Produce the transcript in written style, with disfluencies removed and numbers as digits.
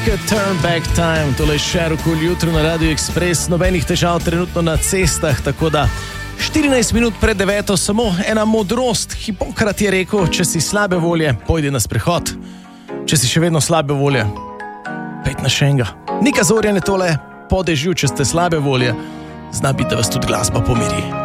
Turn back time, tole je Šerokul jutro na Radio Express, nobenih težav trenutno na cestah, tako da 14 minut pred 9, samo ena modrost. Hipokrat je rekel, če si slabe volje, pojdi na sprehod. Če si še vedno slabe volje, pejt na šenga. Nika Zorjan je tole, po dežju, če ste slabe volje, zna biti, da vas tudi glasba pomiri.